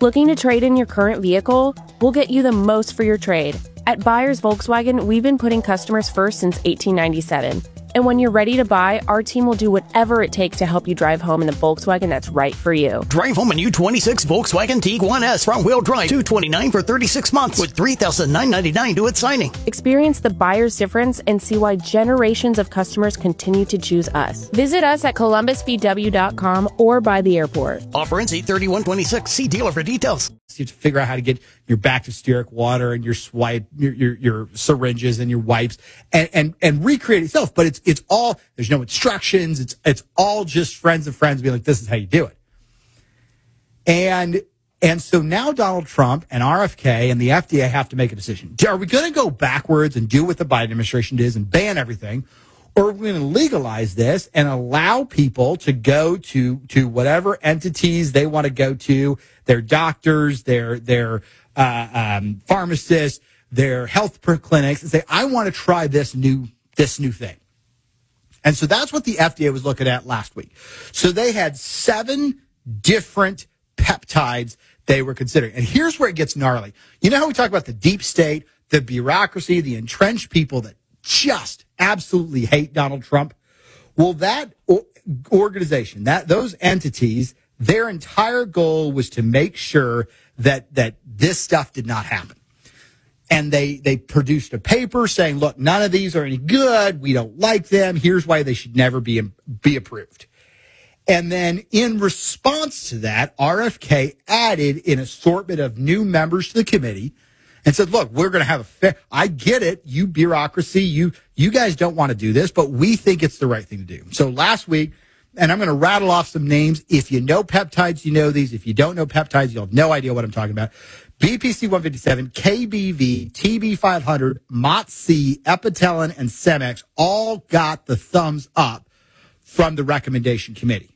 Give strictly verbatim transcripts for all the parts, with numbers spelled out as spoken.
Looking to trade in your current vehicle? We'll get you the most for your trade. At Buyers Volkswagen, we've been putting customers first since eighteen ninety-seven. And when you're ready to buy, our team will do whatever it takes to help you drive home in the Volkswagen that's right for you. Drive home a new twenty-six Volkswagen Tiguan S front-wheel drive, two hundred twenty-nine dollars for thirty-six months with three thousand nine hundred ninety-nine dollars due at signing. Experience the buyer's difference and see why generations of customers continue to choose us. Visit us at columbus v w dot com or by the airport. Offer ends eight thirty-one twenty-six. See dealer for details. You have to figure out how to get your bactosteric water and your swipe, your, your, your syringes and your wipes and, and, and recreate it yourself. But it's, it's all, there's no instructions. It's, it's all just friends of friends being like, this is how you do it. And, and so now Donald Trump and R F K and the F D A have to make a decision. Are we going to go backwards and do what the Biden administration did and ban everything? Or are we going to legalize this and allow people to go to, to whatever entities they want to go to, their doctors, their, their, uh, um, pharmacists, their health clinics, and say, I want to try this new, this new thing. And so that's what the F D A was looking at last week. So they had seven different peptides they were considering. And here's where it gets gnarly. You know how we talk about the deep state, the bureaucracy, the entrenched people that just absolutely hate Donald Trump? Well, that organization, that those entities, their entire goal was to make sure that that this stuff did not happen. And they they produced a paper saying, look, none of these are any good. We don't like them. Here's why they should never be be approved. And then in response to that, R F K added an assortment of new members to the committee and said, look, we're going to have a fair, I get it, you bureaucracy, you you guys don't want to do this, but we think it's the right thing to do. So last week, and I'm going to rattle off some names. If you know peptides, you know these. If you don't know peptides, you'll have no idea what I'm talking about. B P C one fifty-seven, K B V, T B five hundred, M O T C, Epitalin, and Cemex all got the thumbs up from the recommendation committee.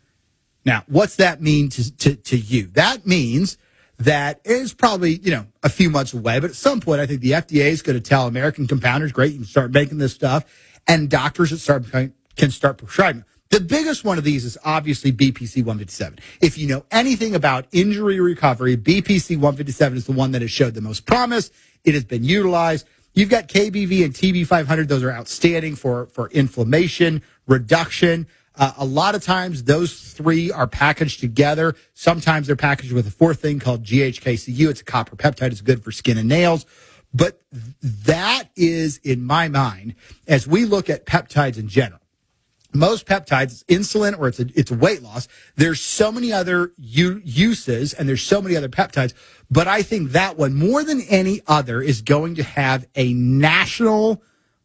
Now, what's that mean to, to, to you? That means that is probably, you know, a few months away, but at some point, I think the F D A is going to tell American compounders, great, you can start making this stuff, and doctors that start can start prescribing. The biggest one of these is obviously B P C one fifty-seven. If you know anything about injury recovery, B P C one fifty-seven is the one that has showed the most promise. It has been utilized. You've got K B V and T B five hundred. Those are outstanding for, for inflammation reduction. Uh, a lot of times those three are packaged together. Sometimes they're packaged with a fourth thing called G H K C U. It's a copper peptide. It's good for skin and nails. But that is, in my mind, as we look at peptides in general, most peptides, it's insulin or it's a, it's weight loss. There's so many other u- uses and there's so many other peptides. But I think that one, more than any other, is going to have a national,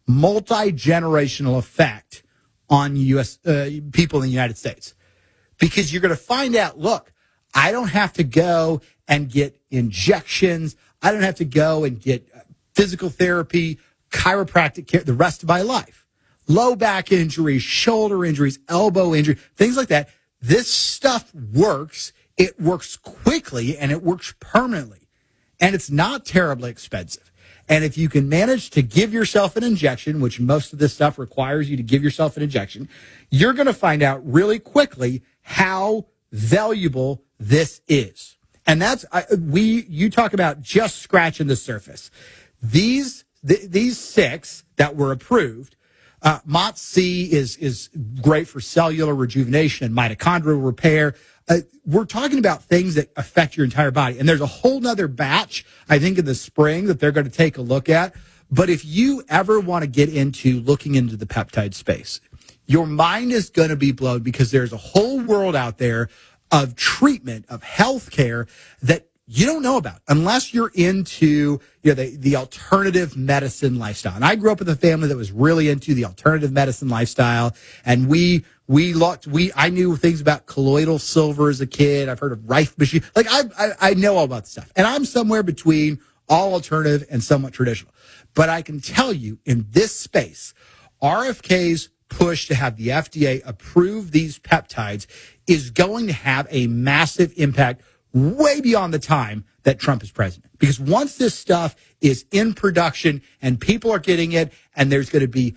multi-generational effect on U S uh, people in the United States. Because you're going to find out, look, I don't have to go and get injections. I don't have to go and get physical therapy, chiropractic care the rest of my life. Low back injuries, shoulder injuries, elbow injury, things like that. This stuff works. It works quickly and it works permanently. And it's not terribly expensive. And if you can manage to give yourself an injection, which most of this stuff requires you to give yourself an injection, you're going to find out really quickly how valuable this is. And that's, I, we, you talk about just scratching the surface. These, th- these six that were approved, uh, M O T C is, is great for cellular rejuvenation and mitochondrial repair. Uh, we're talking about things that affect your entire body. And there's a whole nother batch, I think, in the spring that they're going to take a look at. But if you ever want to get into looking into the peptide space, your mind is going to be blown because there's a whole world out there of treatment, of healthcare that you don't know about unless you're into, you know, the, the alternative medicine lifestyle. And I grew up with a family that was really into the alternative medicine lifestyle. And we, we looked, we, I knew things about colloidal silver as a kid. I've heard of Rife machine. Like I, I, I know all about this stuff. And I'm somewhere between all alternative and somewhat traditional. But I can tell you in this space, R F K's push to have the F D A approve these peptides is going to have a massive impact way beyond the time that Trump is president. Because once this stuff is in production and people are getting it, and there's going to be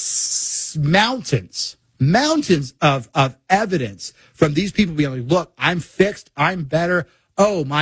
s- mountains, mountains of, of evidence from these people being like, look, I'm fixed, I'm better. Oh, my